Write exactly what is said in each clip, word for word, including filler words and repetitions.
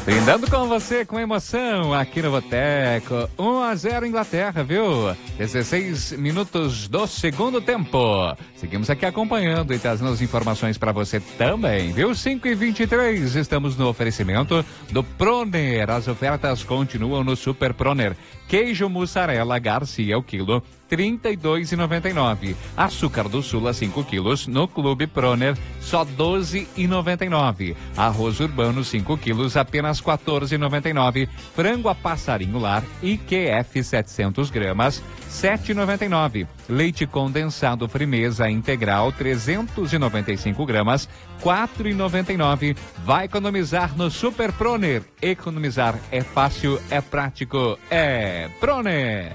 Brindando com você com emoção aqui no Boteco. um a zero Inglaterra, viu? dezesseis minutos do segundo tempo. Seguimos aqui acompanhando e trazendo as informações para você também, viu? cinco e vinte e três, estamos no oferecimento do Proner. As ofertas continuam no Super Proner. Queijo mussarela Garcia o quilo, trinta e dois reais e noventa e nove. Açúcar do Sul a cinco quilos no Clube Proner, só doze reais e noventa e nove. Arroz urbano cinco quilos, apenas quatorze reais e noventa e nove. Frango a passarinho lar I Q F setecentos gramas, sete reais e noventa e nove. Leite condensado Frimeza integral trezentos e noventa e cinco gramas, quatro reais e noventa e nove. Vai economizar no Super Proner. Economizar é fácil, é prático, é Proner.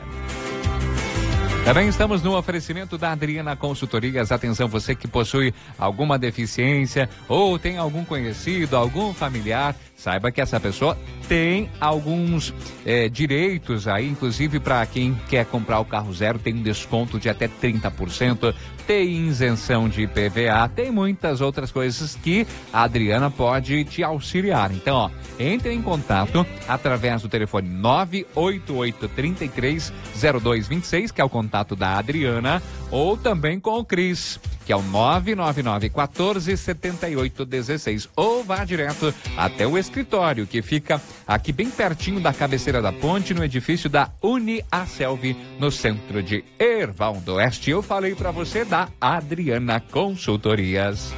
Também estamos no oferecimento da Adriana Consultorias. Atenção, você que possui alguma deficiência ou tem algum conhecido, algum familiar, saiba que essa pessoa tem alguns é, direitos aí, inclusive para quem quer comprar o carro zero, tem um desconto de até trinta por cento, tem isenção de I P V A, tem muitas outras coisas que a Adriana pode te auxiliar. Então, ó, entre em contato através do telefone nove oito oito, três três, zero dois dois seis, que é o contato da Adriana, ou também com o Cris, que é o nove nove nove, quatorze, setenta e oito, dezesseis, ou vá direto até o escritório, que fica aqui bem pertinho da cabeceira da ponte, no edifício da Uniaselv, no centro de Erval do Oeste. Eu falei para você da Adriana Consultorias.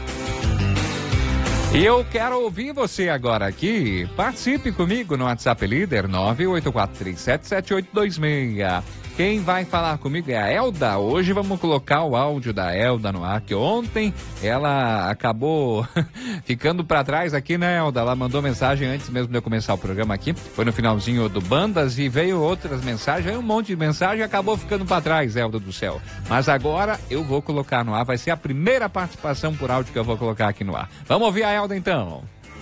E eu quero ouvir você agora aqui. Participe comigo no WhatsApp Líder nove oito quatro três sete, sete oito dois seis. Quem vai falar comigo é a Elda. Hoje vamos colocar o áudio da Elda no ar, que ontem ela acabou ficando para trás aqui, né, Elda? Ela mandou mensagem antes mesmo de eu começar o programa aqui, foi no finalzinho do Bandas e veio outras mensagens, aí um monte de mensagem e acabou ficando para trás, Elda do céu. Mas agora eu vou colocar no ar, vai ser a primeira participação por áudio que eu vou colocar aqui no ar. Vamos ouvir a Elda então.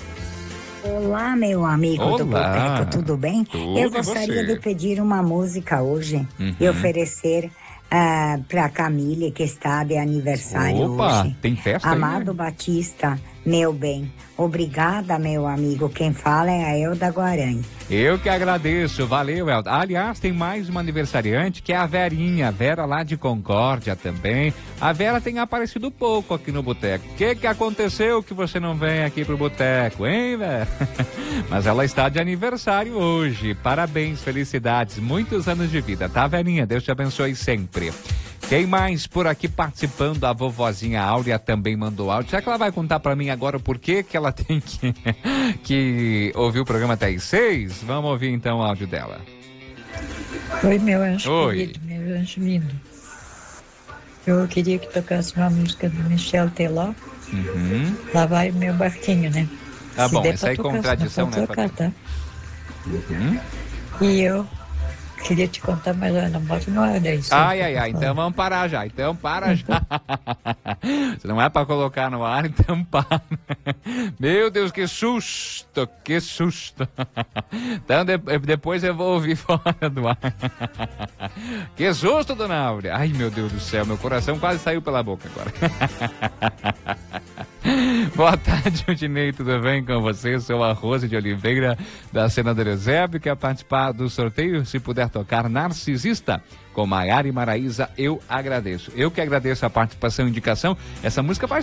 Olá, meu amigo Olá. do Boteco, tudo bem? Tudo, eu e gostaria você? de pedir uma música hoje Uhum. e oferecer uh, para a Camille, que está de aniversário Opa, hoje. tem festa aí, Amado né? Batista, meu bem. Obrigada, meu amigo. Quem fala é a Elda Guarani. Eu que agradeço, valeu, Elda. Aliás, tem mais uma aniversariante que é a Verinha, Vera lá de Concórdia também. A Vera tem aparecido pouco aqui no Boteco. O que que aconteceu que você não vem aqui pro Boteco, hein, Vera? Mas ela está de aniversário hoje. Parabéns, felicidades, muitos anos de vida, tá, Verinha? Deus te abençoe sempre. Tem mais por aqui participando, a vovozinha Áurea também mandou áudio. Será que ela vai contar pra mim agora o porquê que ela tem que, que ouvir o programa até às seis? Vamos ouvir então o áudio dela. Oi, meu anjo Oi. querido, meu anjo lindo. Eu queria que tocasse uma música do Michel Teló. Uhum. Lá vai o meu barquinho, né? Tá Se bom, der isso pra aí tocar, contradição, senão né, pode tocar, tá? Uhum. E eu queria te contar, mas eu não boto no ar daí. Ai, ai, ai, então vamos parar já, então para já. Se não é pra colocar no ar, então para. Meu Deus, que susto, que susto. Então de, depois eu vou ouvir fora do ar. Que susto, dona Áurea. Ai, meu Deus do céu, meu coração quase saiu pela boca agora. Boa tarde, Odinei, tudo bem com você? Sou a Rose de Oliveira, da Senadora Eusébio, quer participar do sorteio, se puder tocar Narcisista, com Maiara e Maraísa, eu agradeço. Eu que agradeço a participação e indicação, essa música faz